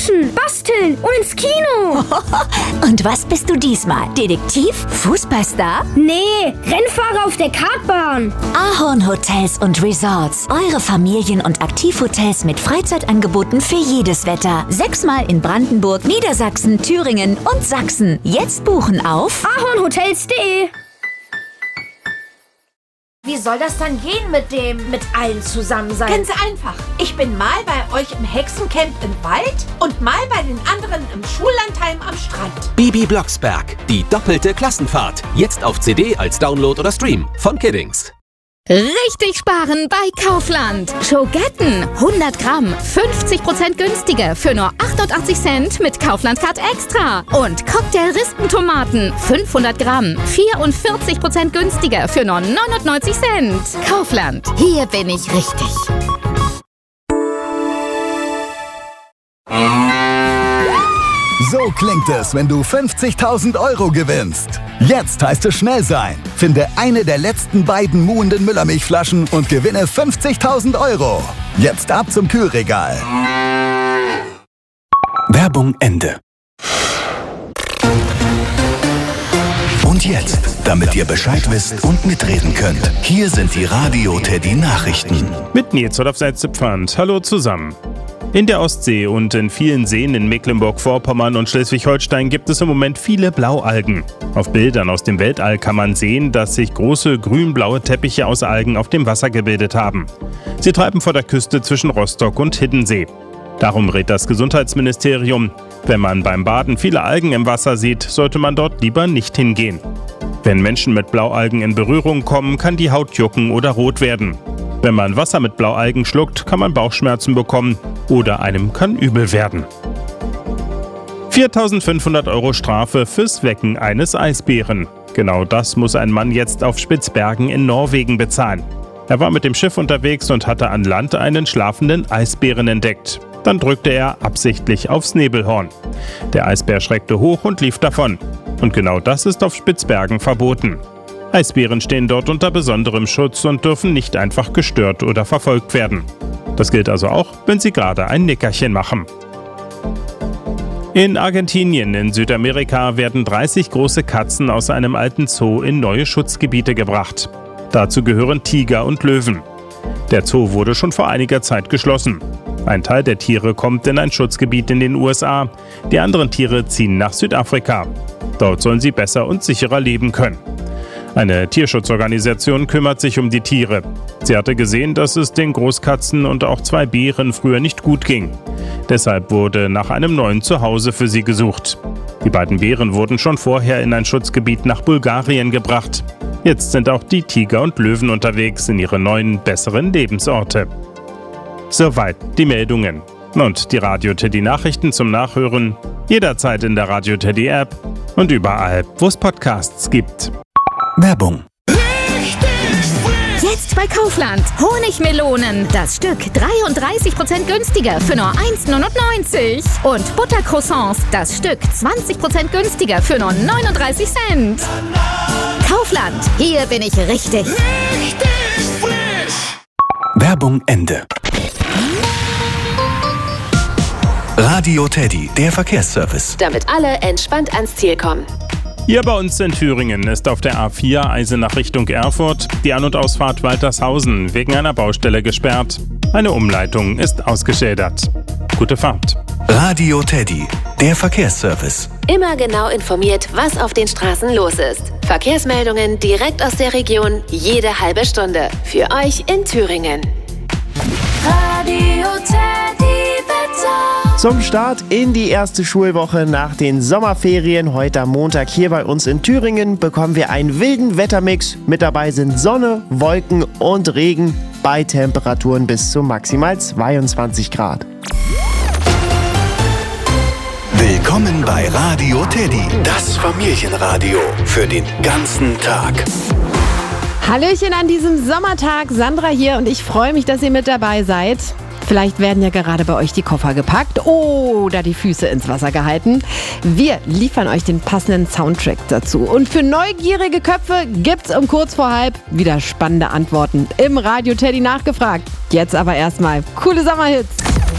Fischen, basteln und ins Kino. Und was bist du diesmal? Detektiv? Fußballstar? Nee, Rennfahrer auf der Kartbahn. Ahorn Hotels und Resorts. Eure Familien- und Aktivhotels mit Freizeitangeboten für jedes Wetter. 6-mal in Brandenburg, Niedersachsen, Thüringen und Sachsen. Jetzt buchen auf ahornhotels.de. Wie soll das dann gehen mit allen zusammen sein? Ganz einfach. Ich bin mal bei euch im Hexencamp im Wald und mal bei den anderen im Schullandheim am Strand. Bibi Blocksberg, die doppelte Klassenfahrt. Jetzt auf CD als Download oder Stream von Kiddings. Richtig sparen bei Kaufland. Schogetten 100 Gramm, 50% günstiger für nur 88 Cent mit Kaufland-Card Extra. Und Cocktail-Rispentomaten 500 Gramm, 44% günstiger für nur 99 Cent. Kaufland, hier bin ich richtig. So klingt es, wenn du 50.000 Euro gewinnst. Jetzt heißt es schnell sein. Finde eine der letzten beiden muhenden Müllermilchflaschen und gewinne 50.000 Euro. Jetzt ab zum Kühlregal. Werbung Ende. Und jetzt, damit ihr Bescheid wisst und mitreden könnt, hier sind die Radio Teddy Nachrichten. Mit Nils auf Seite-Pfand. Hallo zusammen. In der Ostsee und in vielen Seen in Mecklenburg-Vorpommern und Schleswig-Holstein gibt es im Moment viele Blaualgen. Auf Bildern aus dem Weltall kann man sehen, dass sich große grün-blaue Teppiche aus Algen auf dem Wasser gebildet haben. Sie treiben vor der Küste zwischen Rostock und Hiddensee. Darum rät das Gesundheitsministerium: Wenn man beim Baden viele Algen im Wasser sieht, sollte man dort lieber nicht hingehen. Wenn Menschen mit Blaualgen in Berührung kommen, kann die Haut jucken oder rot werden. Wenn man Wasser mit Blaualgen schluckt, kann man Bauchschmerzen bekommen oder einem kann übel werden. 4.500 Euro Strafe fürs Wecken eines Eisbären. Genau das muss ein Mann jetzt auf Spitzbergen in Norwegen bezahlen. Er war mit dem Schiff unterwegs und hatte an Land einen schlafenden Eisbären entdeckt. Dann drückte er absichtlich aufs Nebelhorn. Der Eisbär schreckte hoch und lief davon. Und genau das ist auf Spitzbergen verboten. Eisbären stehen dort unter besonderem Schutz und dürfen nicht einfach gestört oder verfolgt werden. Das gilt also auch, wenn sie gerade ein Nickerchen machen. In Argentinien in Südamerika werden 30 große Katzen aus einem alten Zoo in neue Schutzgebiete gebracht. Dazu gehören Tiger und Löwen. Der Zoo wurde schon vor einiger Zeit geschlossen. Ein Teil der Tiere kommt in ein Schutzgebiet in den USA. Die anderen Tiere ziehen nach Südafrika. Dort sollen sie besser und sicherer leben können. Eine Tierschutzorganisation kümmert sich um die Tiere. Sie hatte gesehen, dass es den Großkatzen und auch 2 Bären früher nicht gut ging. Deshalb wurde nach einem neuen Zuhause für sie gesucht. Die beiden Bären wurden schon vorher in ein Schutzgebiet nach Bulgarien gebracht. Jetzt sind auch die Tiger und Löwen unterwegs in ihre neuen, besseren Lebensorte. Soweit die Meldungen. Und die Radio Teddy Nachrichten zum Nachhören jederzeit in der Radio Teddy App und überall, wo es Podcasts gibt. Werbung. Jetzt bei Kaufland. Honigmelonen. Das Stück 33% günstiger für nur 1,99 €. Und Buttercroissants. Das Stück 20% günstiger für nur 39 Cent. Kaufland. Hier bin ich richtig. Werbung Ende. Radio Teddy, der Verkehrsservice. Damit alle entspannt ans Ziel kommen. Hier bei uns in Thüringen ist auf der A4 Eisenach Richtung Erfurt die An- und Ausfahrt Waltershausen wegen einer Baustelle gesperrt. Eine Umleitung ist ausgeschildert. Gute Fahrt. Radio Teddy, der Verkehrsservice. Immer genau informiert, was auf den Straßen los ist. Verkehrsmeldungen direkt aus der Region, jede halbe Stunde. Für euch in Thüringen. Radio Teddy Wetter. Zum Start in die erste Schulwoche nach den Sommerferien, heute am Montag hier bei uns in Thüringen, bekommen wir einen wilden Wettermix. Mit dabei sind Sonne, Wolken und Regen bei Temperaturen bis zu maximal 22 Grad. Willkommen bei Radio Teddy, das Familienradio für den ganzen Tag. Hallöchen an diesem Sommertag, Sandra hier und ich freue mich, dass ihr mit dabei seid. Vielleicht werden ja gerade bei euch die Koffer gepackt oder die Füße ins Wasser gehalten. Wir liefern euch den passenden Soundtrack dazu. Und für neugierige Köpfe gibt's um kurz vor halb wieder spannende Antworten im Radio Teddy nachgefragt. Jetzt aber erstmal coole Sommerhits.